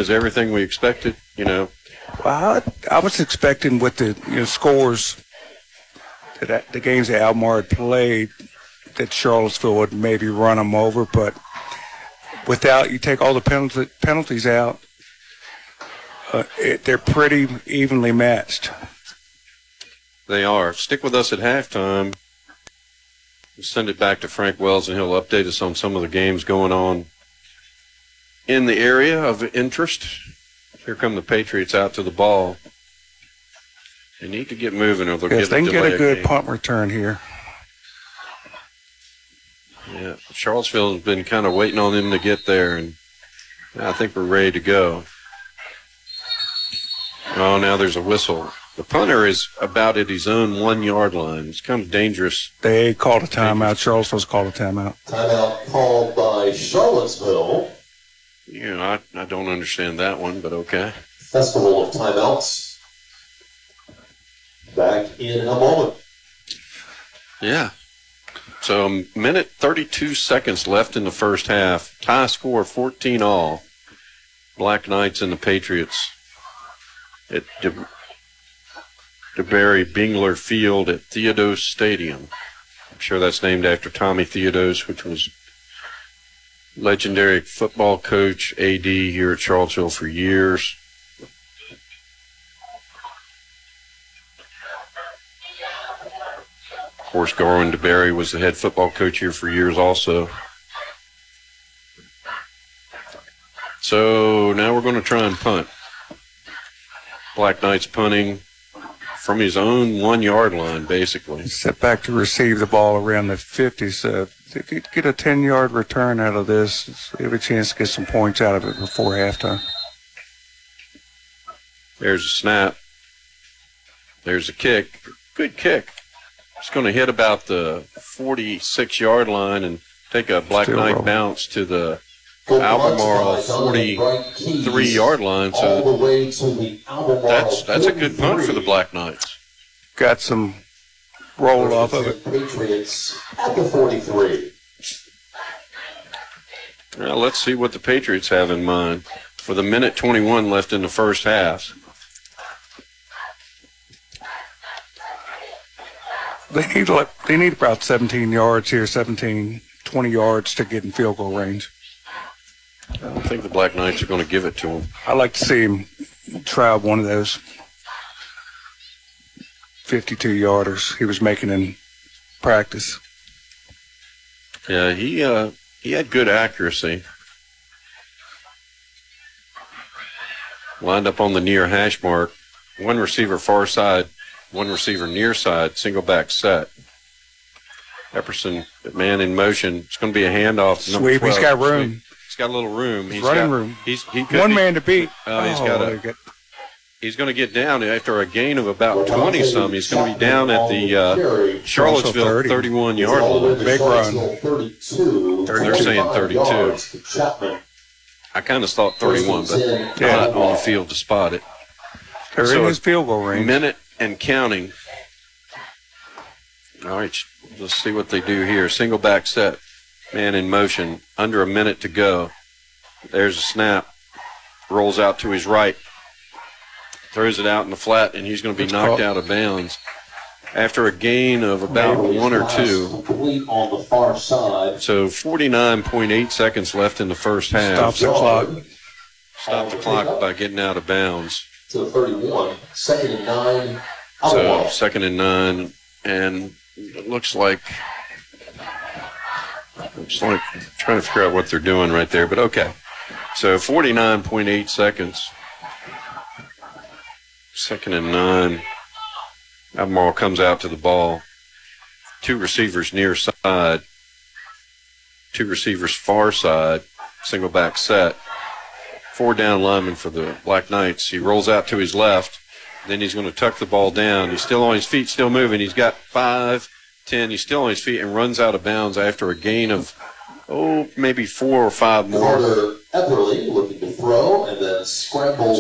is everything we expected, Well, I was expecting with the scores that the games that Albemarle had played that Charlottesville would maybe run them over, but without you take all the penalties out, they're pretty evenly matched. They are. Stick with us at halftime. We'll send it back to Frank Wells, and he'll update us on some of the games going on in the area of interest. Here come the Patriots out to the ball. They need to get moving, or they'll Yes, they can get a good punt return here. Yeah, Charlottesville has been kind of waiting on them to get there, and I think we're ready to go. Oh, now there's a whistle. The punter is about at his own 1 yard line. It's kind of dangerous. They called a timeout. Charlottesville's called a timeout. Timeout called by Charlottesville. I don't understand that one, but okay. Festival of timeouts. Back in a moment. Yeah. So a minute 32 seconds left in the first half. Tie score 14-all. Black Knights and the Patriots at DeBerry Bingler Field at Theodose Stadium. I'm sure that's named after Tommy Theodose, which was legendary football coach, AD here at Charlottesville for years. Of course, Garwin DeBerry was the head football coach here for years also. So now we're going to try and punt. Black Knights punting from his own 1 yard line, basically. Set back to receive the ball around the 50, so if they could get a 10-yard return out of this, they have a chance to get some points out of it before halftime. There's a snap. There's a kick. Good kick. It's going to hit about the 46-yard line and take a Black Knight bounce to the Albemarle 43-yard line. So that's a good punt for the Black Knights. Got some roll off of it. Patriots at the 43. Well, let's see what the Patriots have in mind. With a minute 21 left in the first half. They need about 17 yards here, 20 yards to get in field goal range. I think the Black Knights are going to give it to them. I'd like to see him try one of those 52-yarders he was making in practice. Yeah, he had good accuracy. Lined up on the near hash mark. One receiver far side, one receiver near side, single back set. Epperson, man in motion. It's going to be a handoff. Sweep. He's got room. He's got a little room. He's running room. One man to beat. He's going to get down after a gain of about 20-some. He's going to be down at the Charlottesville 31-yard line. Big run. They're saying 32. I kind of thought 31, but not on the field to spot it. They're in his field goal range. Minute and counting. All right, let's see what they do here. Single back set. Man in motion. Under a minute to go. There's a snap. Rolls out to his right. Throws it out in the flat, and he's going to be knocked out of bounds. After a gain of about 1 or 2. On the far side. So 49.8 seconds left in the first half. Stops the clock. Stop the clock by getting out of bounds. To the 31. 2nd and 9. So 2nd and 9, and it looks like trying to figure out what they're doing right there, but okay. So 49.8 seconds. 2nd and 9. Albemarle comes out to the ball. 2 receivers near side. 2 receivers far side. Single back set. 4 down linemen for the Black Knights. He rolls out to his left. Then he's going to tuck the ball down. He's still on his feet, still moving. He's got 5, 10. He's still on his feet and runs out of bounds after a gain of, maybe 4 or 5 more. Carter Epperly looking to throw and then scrambles